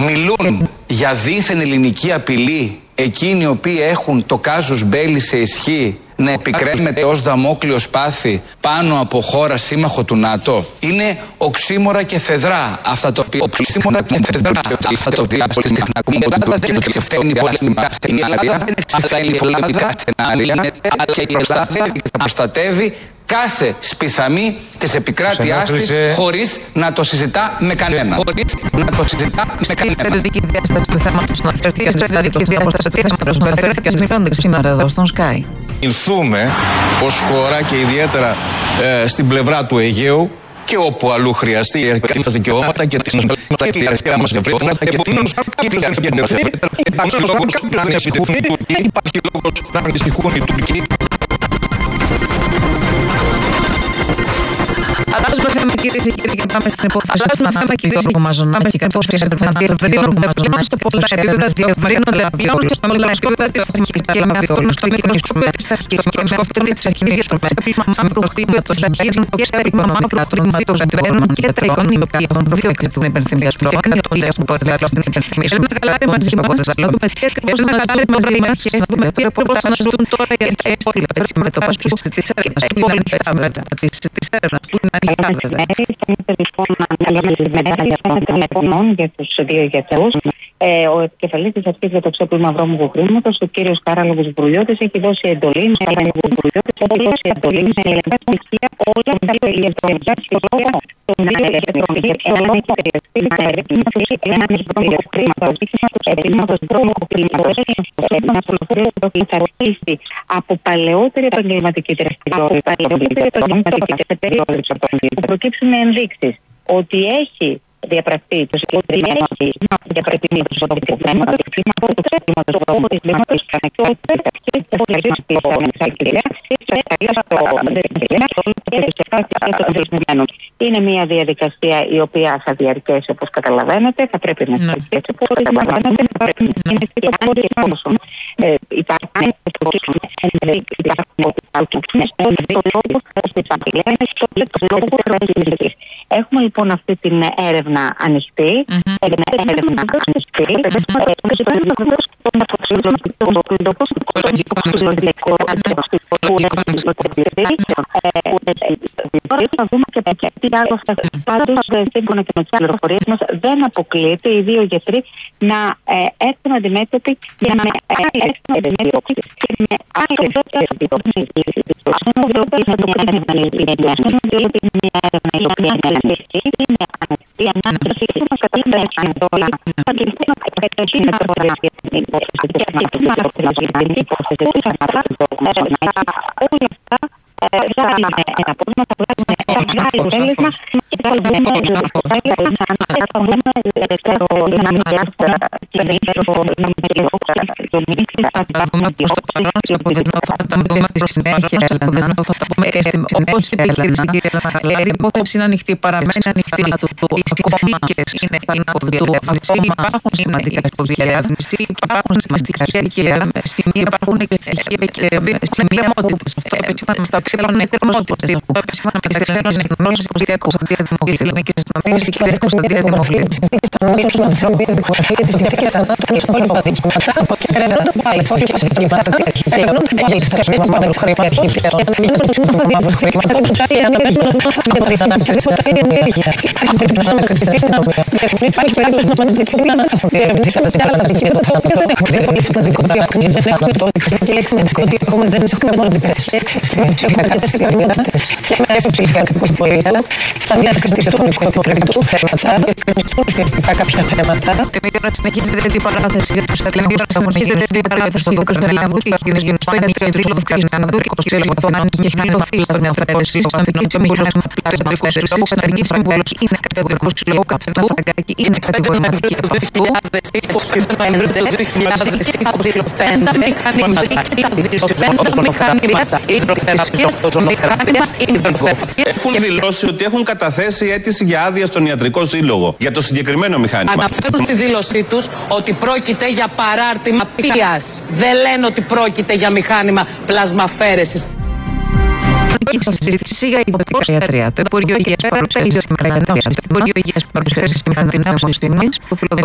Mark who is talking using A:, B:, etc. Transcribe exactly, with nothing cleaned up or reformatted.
A: Μιλούν για δίθεν ελληνική απειλή εκείνοι οι οποίοι έχουν το κάζους μπέλι σε ισχύ να επικρέμεται ως δαμόκλειο σπάθη πάνω από χώρα σύμμαχο του ΝΑΤΟ. Είναι οξύμορα και φεδρά αυτά τα οποία οξύμορα και φεδρά αυτά τα οποία στην Ελλάδα δεν εξεφταίνουν πολλά στην Ελλάδα. Αυτά είναι πολλά μικρά σενάρια, αλλά και η Ελλάδα θα προστατεύει κάθε σπιθαμή της επικράτειάς της χωρίς να το συζητά με κανέναν. Χωρίς να το συζητά με κανέναν. Η στρατιωτική διάσταση του θέματος να αφαιρθεί και στρατιωτική διάσταση του θέματος να αφαιρέθηκε μιλώντας σήμερα εδώ στον Sky.
B: Ινθούμε ως χώρα και ιδιαίτερα ε, στην πλευρά του Αιγαίου και όπου αλλού χρειαστεί η αρχικά μας δικαιώματα και τις νομισματικά και η αρχικά μας δικαιώματα και επομένως υπάρχει λόγος να ανησυχούν οι Τούρκοι, υπάρχει λόγος να ανησυχούν οι Τούρκοι.
C: Αλλάζουμε θέμα, κυρίες και κύριοι, και πάμε στην υπόθεση. Αλλάζουμε θέμα, κυρίες και κύριοι, μαζονάμε και κατ' όσο φυσικά να διευρύνουμε πλέον στο πολλά επίπεδα, διευρύνονται πλέον και στο μεγάλο επίπεδο της αρχικής και λαμβάνουν στο μικρό επίπεδο της αρχικής και σκοφτούν τις αρχικές στο πέπλημα μαύρου χρήματος αγγίζουν και στέριγμα μαύρου χρήματος αντιβαίνουν και τραϊκών οι οποίοι έχουν προφείο και την υπενθυμιασμό και να το λέω στον πόδι στην υπενθυμιασμό. Να καλάρει μαζί με κόντες, αλλά δούμε τι ακριβώς να καλάρει μαζί με αρχές, να δούμε τι ακριβώς να ζουν τώρα οι αρχές στη λεπτές συμμετοπάσεις της έρευνας που είναι ανοιχτά της έρευνας που είναι ανοιχτά βέβαια.
D: Είμαστε λοιπόν μετάλλια για τους δύο γιατρούς. Ε, ο επικεφαλής της αρχής για το ξέπλυμα βρώμικου χρήματος, ο κύριος Κάραλος Βρουλιώτης, έχει δώσει εντολή σε εντολή σε ελεγχά στοιχεία όλα τα ηλεκτρονικά στοιχεία των δύο γιατρών. Θα ορίσει από παλαιότερη επαγγελματική δραστηριότητα θα προκύψουν ενδείξεις ότι έχει διαπρακτεί το συγκεκριμένο διαπρακτεί το συγκεκριμένο κλίματος του κλίματος του κλίματος του κλίματος του είναι μια διαδικασία η οποία θα διαρκέσει όπως καταλαβαίνετε, θα πρέπει να διαρκέσει όπως καταλαβαίνετε, θα πρέπει να είναι και πόσο υπάρχει έχουμε λοιπόν αυτή την έρευνα ανοιχτή. Έρευνα ανοιχτή. Θα δούμε και τι άλλο θα πάντως σύμφωνα και με τις πληροφορίες μας δεν αποκλείεται οι δύο γιατροί να έρθουν αντιμέτωποι για να έρθουν αντιμέτωποι και με άλλες θα είναι ένα πρόβλημα, θα βγάλουμε ένα αποτέλεσμα και θα δούμε
C: πώς το παρόν σε αποδεινώ θα τα δούμε στη συνέχεια, θα τα πούμε και στην όπως επίλεξε η κυρία Λαμαγαλάρη, η υπόθεση είναι ανοιχτή, παραμένει ανοιχτή, οι συνθήκες είναι υποδιερεύνηση, υπάρχουν σημαντικά υποδιερεύνηση, υπάρχουν σημαντικά στοιχεία, σημεία υπάρχουν και σημεία μότυπες, αυτό επισήμανε στα ξέπλανα εκκρεμότητες, που επισήμανε και στις ξένες αστυνομίες της Κωνσταντία Κωνσταντία Δημοφιλής, της ελληνικής αστυνομίας της κυρίας Κωνσταντία Δημοφιλής. Συνεχίζεται την παράθεση για τους εκλεγείς αγωνιστές την παράθεση για τους μελάβους και γίνες γενιστό είναι τρίτο λοφκάς να αναδούν και κοστέλα φωνάνουν και χάνει φύλλας με αφαιρέσεις στην Αμφική Συμβούλος με πλατετρικούς συλλόγους στην Αμφική Συμβούλος είναι κατηγορικός συλλόγου καθένα φραγκάκι είναι κατηγορηματική από αυτού
B: έχουν δηλώσει ότι έχουν καταθέσει αίτηση για άδεια στον Ιατρικό Σύλλογο για το συγκεκριμένο μηχάνημα.
E: Αναφέρουν στη δήλωσή τους ότι πρόκειται για παράρτημα πίας. Δεν λένε ότι πρόκειται για μηχάνημα πλασμαφέρεσης.
C: Και στη συζήτηση για υποπτικά ιατρία, το Υπουργείο Υγείας παρουσίασε σήμερα το Υπουργείο Υγείας παρουσίασε σήμερα την νέα συστημής που